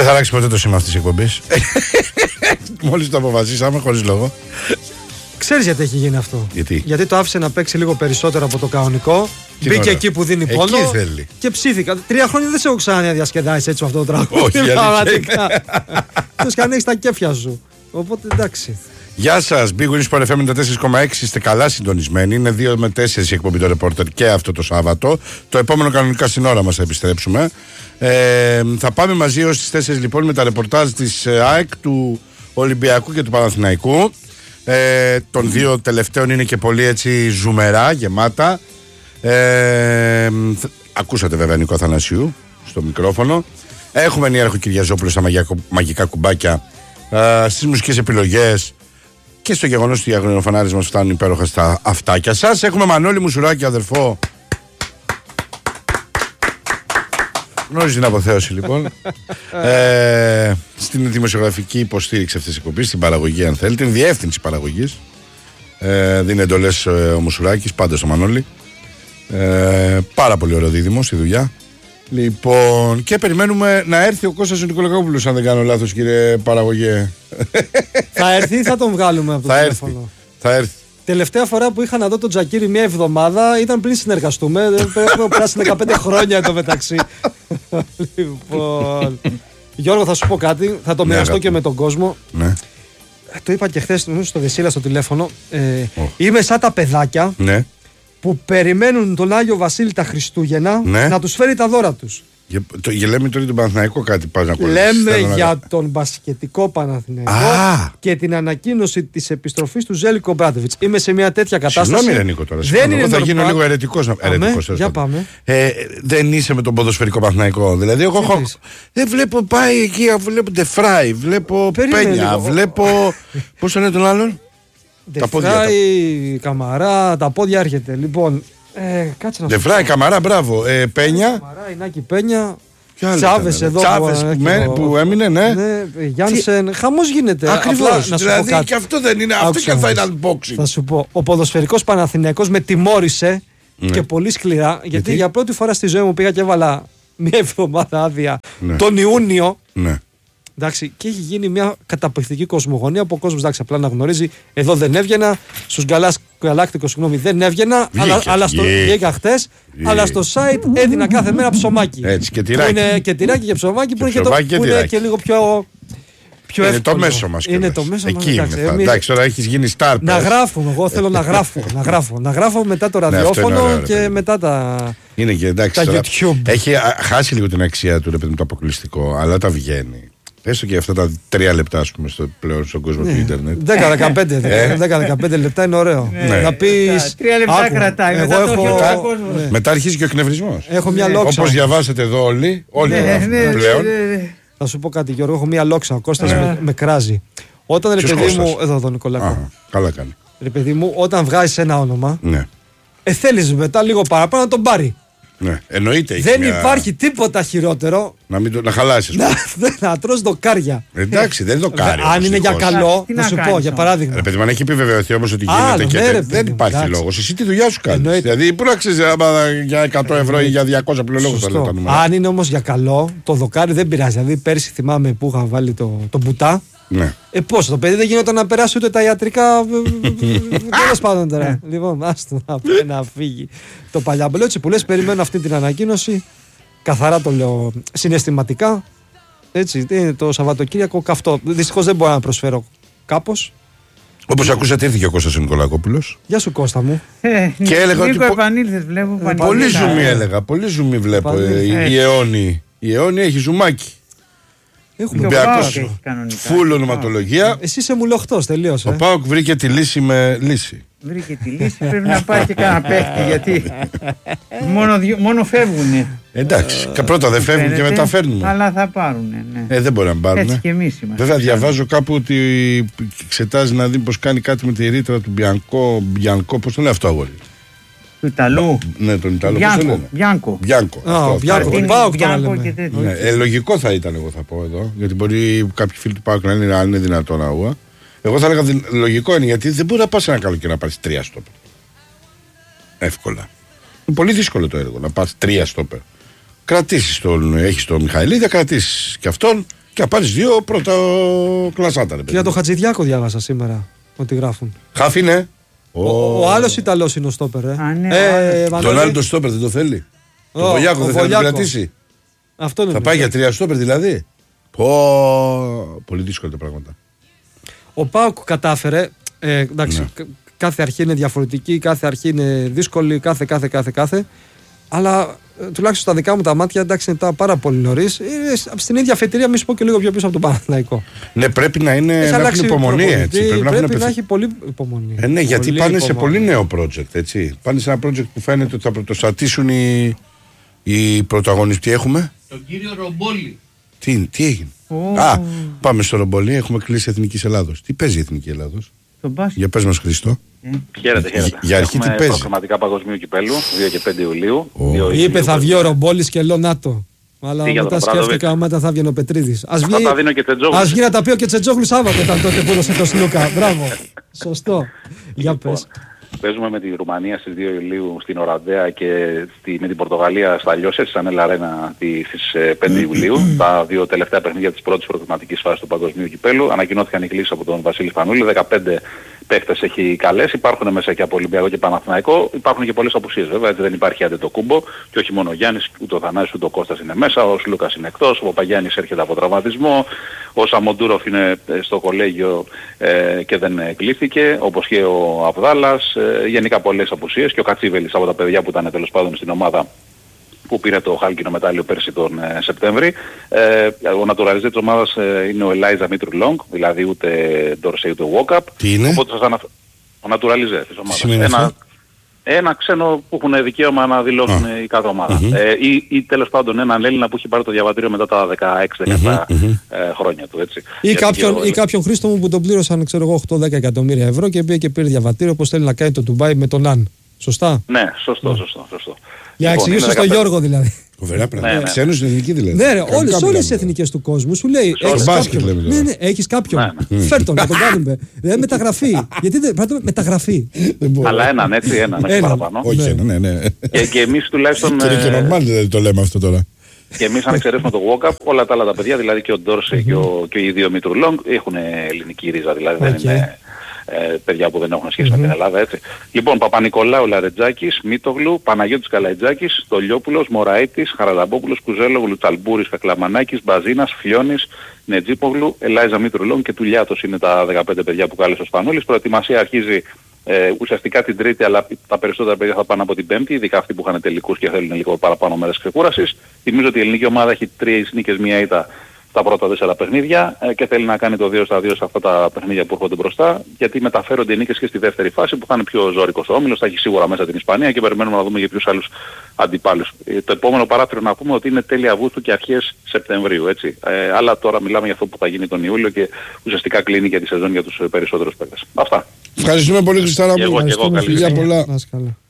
Δεν θα αλλάξει ποτέ το σήμα αυτής της εκπομπής. Μόλις το αποφασίσαμε, χωρίς λόγο. Ξέρεις γιατί έχει γίνει αυτό? Γιατί το άφησε να παίξει λίγο περισσότερο από το κανονικό. Μπήκε εκεί που δίνει πόνο. Εκεί θέλει. Και ψήθηκα. 3 χρόνια δεν σε έχω ξανά διασκεδάσει έτσι με αυτό το τραγούδι. Όχι, πραγματικά. Τους κανείς τα κέφια σου. Οπότε εντάξει. Γεια σας, Big Wins Sport FM 94,6. Είστε καλά συντονισμένοι. Είναι 2 με 4 η εκπομπή το ρεπόρτερ και αυτό το Σάββατο. Το επόμενο κανονικά στην ώρα μας θα επιστρέψουμε. Θα πάμε μαζί ως τις 4 λοιπόν με τα ρεπορτάζ της ΑΕΚ, του Ολυμπιακού και του Παναθηναϊκού. Των δύο τελευταίων είναι και πολύ έτσι ζουμερά, γεμάτα. Ακούσατε βέβαια Νικό Αθανασίου στο μικρόφωνο. Έχουμε Νιάρχο Κυριαζόπουλο στα μαγικά κουμπάκια, στις μουσικές επιλογές και στο γεγονός ότι οι αγρινοφανάρες μας φτάνουν υπέροχα στα αυτάκια σας. Έχουμε Μανώλη Μουσουράκη, αδερφό. Γνώριζε την αποθέωση λοιπόν. Στην δημοσιογραφική υποστήριξη αυτής της εκπομπής, στην παραγωγή αν θέλει, την διεύθυνση παραγωγής. Δίνει εντολές ο Μουσουράκης, πάντα στο Μανώλη. Πάρα πολύ ωραίο δίδυμο στη δουλειά. Λοιπόν, και περιμένουμε να έρθει ο Κώστας ο Νικολακόπουλος, αν δεν κάνω λάθος, κύριε παραγωγέ. Θα έρθει ή θα τον βγάλουμε από το τηλέφωνο? Θα έρθει. Τελευταία φορά που είχα να δω τον Τζακίρι μια εβδομάδα ήταν πριν συνεργαστούμε. Έχουμε περάσει 15 χρόνια εδώ μεταξύ. Λοιπόν, Γιώργο, θα σου πω κάτι. Θα το μοιραστώ και με τον κόσμο. Ναι. Το είπα και χθες στο Δεσίλα στο τηλέφωνο. Είμαι σαν τα παιδάκια που περιμένουν τον Άγιο Βασίλη τα Χριστούγεννα να τους φέρει τα δώρα τους. Λέμε τώρα τον Παναθηναϊκό κάτι πας να κολλήσεις. Λέμε για τον μπασκετικό Παναθηναϊκό και την ανακοίνωση της επιστροφής του Ζέλικο Μπράντοβιτς. Είμαι σε μια τέτοια κατάσταση. Συγγνώμη, Νίκο, τώρα. Εγώ θα γίνω λίγο αιρετικός. Για πάμε. Δεν είσαι με τον ποδοσφαιρικό Παναθηναϊκό. Δηλαδή, εγώ δεν βλέπω πάει εκεί, βλέπω Ντεφράι, βλέπω Πένια, βλέπω. Πώς το λένε τον άλλον? Ντεφράι, Καμαρά, τα πόδια έρχεται. Λοιπόν. Ντεφράι, Καμαρά, μπράβο. Πένια. Καμαρά, Ινάκη Πένια. Τσάβες εδώ που έμεινε, ναι. Γιάνσεν, χαμός γίνεται. Ακριβώς. Δηλαδή και αυτό δεν είναι. Αυτό και θα είναι unboxing. Θα σου πω. Ο ποδοσφαιρικός Παναθηναϊκός με τιμώρησε και πολύ σκληρά. Γιατί για πρώτη φορά στη ζωή μου πήγα και έβαλα μια εβδομάδα άδεια τον Ιούνιο. Εντάξει, και έχει γίνει μια καταπληκτική κοσμογονία που ο κόσμος απλά να γνωρίζει. Εδώ δεν έβγαινα, στους Γαλάκτικο δεν έβγαινα, βγήκα χτες, αλλά στο site έδινα κάθε μέρα ψωμάκι. Έτσι, και τυράκι. Που είναι και τυράκι και ψωμάκι που είναι και λίγο πιο εύκολο. Είναι το μέσο μας. Είναι το μέσο μας. Εντάξει, τώρα έχεις γίνει star. Να γράφουμε, εγώ θέλω να γράφω. Να γράφω μετά το ραδιόφωνο και μετά τα YouTube. Έχει χάσει λίγο την αξία του το αποκλειστικό, αλλά τα βγαίνει. Έστω και αυτά τα 3 λεπτά, ας πούμε, πλέον στον κόσμο του ίντερνετ. 10-15 λεπτά είναι ωραίο. Να πεις. 3 λεπτά κρατάει. Μετά αρχίζει και ο εκνευρισμός. Έχω μια λόξα. Όπως διαβάσατε εδώ όλοι πλέον. Θα σου πω κάτι, Γιώργο. Έχω μια λόξα. Ο Κώστας με κράζει. Όταν ρε παιδί μου. Εδώ τον Νικολάκο. Καλά κάνει. Ρε παιδί μου, όταν βγάζεις ένα όνομα, θέλεις μετά λίγο παραπάνω να τον πάρει. Ναι, εννοείται. Δεν υπάρχει τίποτα χειρότερο να χαλάσεις. Να τρως δοκάρια. Εντάξει, δεν είναι δοκάρι. Αν είναι για καλό, να σου πω για παράδειγμα. Ρε παιδί, αν έχει επιβεβαιωθεί όμως ότι γίνεται και δεν υπάρχει λόγος. Εσύ τη δουλειά σου κάνεις. Δηλαδή, πού να ξέρεις για 100 ευρώ ή για 200 πληρολόγους θα λέω τα νούμερα. Αν είναι όμως για καλό, το δοκάρι δεν πειράζει. Δηλαδή, πέρσι θυμάμαι που είχα βάλει το μπουτά. Ναι. Πώς, το παιδί δεν γινόταν να περάσει ούτε τα ιατρικά. Τέλος πάντων τώρα. Λοιπόν, άστο να φύγει το παλιάμπελο. Έτσι που λες, περιμένω αυτή την ανακοίνωση. Καθαρά το λέω συναισθηματικά. Έτσι, είναι το Σαββατοκύριακο καυτό. Δυστυχώς δεν μπορώ να προσφέρω κάπως. Όπως ακούσατε, ήρθε και ο Κώστας ο Νικολακόπουλος. Γεια σου, Κώστα μου. Και έλεγα ότι. Επανήλθες, βλέπω. Πολύ ζουμί έλεγα. Πολύ ζουμί βλέπω. Η αιώνη έχει ζουμάκι. Έχουμε φουλ ονοματολογία. Εσύ είσαι μουλοχτός, τελείωσε. Ο ΠΑΟΚ βρήκε τη λύση με λύση. Βρήκε τη λύση, πρέπει να πάει και κανένα παίχτη, γιατί μόνο φεύγουνε. Εντάξει, πρώτα δεν φεύγουν και μετά φέρνουμε. Αλλά θα πάρουνε, ναι. Δεν μπορεί να πάρουν. Έτσι και εμείς είμαστε. Βέβαια, διαβάζω κάπου ότι εξετάζει να δει πως κάνει κάτι με τη ρήτρα του Μπιανκό. Πώς το λέει αυτό, αγόρι? Του Ιταλού. Ναι, τον Ιταλό. Μπιάνκο. Λογικό θα ήταν, εγώ θα πω εδώ. Γιατί μπορεί κάποιοι φίλοι του ΠΑΟΚ να είναι αν είναι δυνατόν αγούα. Εγώ θα έλεγα λογικό είναι, γιατί δεν μπορεί να πας ένα καλοκαίρι να πάρεις 3 στόπερ. Εύκολα. Είναι πολύ δύσκολο το έργο να πας 3 στόπερ. Κρατήσεις έχεις τον Μιχαηλίδη, θα κρατήσεις και αυτόν Και απάντηση 2 πρώτα κλασάτα. Και για το Χατζηδιάκο διάβασα σήμερα ότι γράφουν. Χάφ είναι. Ο άλλος Ιταλός είναι ο στόπερ. Τον άλλο το στόπερ δεν το θέλει. Το Βολιάκο δεν θέλει να κρατήσει. Αυτό θα πάει για 3 στόπερ δηλαδή. Πολύ δύσκολα τα πράγματα. Ο ΠΑΟΚ κατάφερε. Εντάξει, κάθε αρχή είναι διαφορετική, κάθε αρχή είναι δύσκολη, κάθε. Αλλά τουλάχιστον στα δικά μου τα μάτια, εντάξει, είναι πάρα πολύ νωρίς. Στην ίδια αφετηρία, μη σου πω και λίγο πιο πίσω από τον Παναθηναϊκό. Ναι, πρέπει να έχουν υπομονή. Έτσι. Πρέπει να έχει πολύ υπομονή. Ναι, γιατί πάνε σε πολύ νέο project. Έτσι. Πάνε σε ένα project που φαίνεται ότι θα πρωτοστατήσουν οι πρωταγωνιστές. Τι έχουμε? Τον κύριο Ρομπόλη. Τι έγινε? Πάμε στο Ρομπόλη. Έχουμε κλείσει Εθνικής Ελλάδος. Τι παίζει η Εθνική Ελλάδος? Για πες μας, Χριστό. Χαίρετε. Για αρχή τι παίζει? Προγραμματικά παγκοσμίου κυπέλου, 2 και 5 Ιουλίου. Είπε θα βγει ο Ρομπόλης και λέω ΝΑΤΟ. Αλλά μετά σκέφτηκα μετά θα βγει ο Πετρίδης. Ας βγει να τα πει ο και Τσετζόγλου Σάββατο ήταν τότε που έδωσε το Σλούκα. Μπράβο. Σωστό. Για πες. Παίζουμε με τη Ρουμανία στις 2 Ιουλίου στην Οραντέα και με την Πορτογαλία στα Λιώσες, σαν Ελαρένα στις 5 Ιουλίου. Τα 2 τελευταία παιχνίδια της πρώτης προγραμματικής φάσης του παγκοσμίου κυπέλου. Ανακοινώθηκαν οι κλήσεις από τον Βασίλη Σπανούλη. 15 παίχτες έχει καλέσει. Υπάρχουν μέσα και από Ολυμπιακό και Παναθηναϊκό. Υπάρχουν και πολλές απουσίες βέβαια. Έτσι δεν υπάρχει Αντετοκούμπο. Και όχι μόνο ο Γιάννης, ούτε ο Θανάσης, ούτε ο Κώστας είναι μέσα. Ο Σλούκας είναι εκτός. Ο Παπαγιάννης έρχεται από τραυματισμό. Ο Σαμοντούροφ είναι στο κολέγιο και δεν κλήθηκε. Όπως και ο Αβδάλας. Γενικά πολλές απουσίες. Και ο Κατσίβελης από τα παιδιά που ήταν τέλος πάντων στην ομάδα που πήρε το χάλκινο μετάλλιο πέρσι τον Σεπτέμβρη. Ο νατουραλιστής της ομάδας είναι ο Ελάιζα Μήτρου Λόγκ, δηλαδή ούτε Ντόρσεϊ ούτε Βόκαπ. Τι είναι? Οπότε σας ο νατουραλιστής της ομάδας. Ένα ξένο που έχουν δικαίωμα να δηλώσουν η κάθε ομάδα. Ή τέλος πάντων έναν Έλληνα που έχει πάρει το διαβατήριο μετά τα 16-17 χρόνια του. Έτσι. Ή κάποιον Χρήστο μου που τον πλήρωσαν, ξέρω εγώ, 8-10 εκατομμύρια ευρώ και πήγε και πήρε διαβατήριο όπως θέλει να κάνει το Ντουμπάι με τον Αν. Σωστά? Ναι, σωστό. Για να εξηγήσω στον Γιώργο δηλαδή. Φοβερά πράγματα. Ξένος στην εθνική δηλαδή. Ναι, όλες οι εθνικές του κόσμου σου λέει. Έχεις κάποιον. Φέρ' τον να τον κάνουμε. Δεν μεταγραφή. Γιατί δεν πρέπει να μεταγραφή. Αλλά έναν έτσι, όχι παραπάνω. Όχι έναν, ναι. Και εμείς τουλάχιστον. Και νορμάλ δεν το λέμε αυτό τώρα. Και εμείς αν εξαιρέσουμε το Walkup, όλα τα άλλα τα παιδιά, δηλαδή και ο Ντόρσεϊ και οι δύο Μήτρου Λόγκ έχουν ελληνική ρίζα, δηλαδή δεν είναι παιδιά που δεν έχουν σχέση με την Ελλάδα, έτσι. Λοιπόν, Παπα-Νικολάου, Λαρετζάκης, Μήτογλου, Παναγιώτης Καλαϊτζάκης, Στολιόπουλος, Μωραΐτης, Χαραλαμπόπουλος, Κουζέλογλου, Τσαλμπούρης, Κακλαμανάκης, Μπαζίνας, Φιώνης, Νετζίπογλου, Ελάιζα Μήτρου Λόγκ και Τουλιάτος είναι τα 15 παιδιά που κάλεσε ο Σπανούλης. Προετοιμασία αρχίζει ουσιαστικά την Τρίτη, αλλά τα περισσότερα παιδιά θα πάνε από την Πέμπτη, ειδικά αυτοί που είχαν τελικούς και θέλουν λίγο παραπάνω μέρες ξεκούρασης. Θυμίζω ότι η ελληνική ομάδα έχει 3 νίκες, 1 ήττα στα πρώτα 4 παιχνίδια και θέλει να κάνει το 2-2 σε αυτά τα παιχνίδια που έρχονται μπροστά, γιατί μεταφέρονται οι νίκες και στη δεύτερη φάση που θα είναι πιο ζώρικος ο όμιλος, θα έχει σίγουρα μέσα την Ισπανία και περιμένουμε να δούμε για ποιους άλλους αντιπάλους. Το επόμενο παράθυρο να πούμε ότι είναι τέλη Αυγούστου και αρχές Σεπτεμβρίου, έτσι. Αλλά τώρα μιλάμε για αυτό που θα γίνει τον Ιούλιο και ουσιαστικά κλείνει και τη σεζόν για τους περισσότερους παίκτες. Αυτά. Ευχαριστούμε πολύ, Χριστάρα μου. Και εγώ, καλή. Πολλά.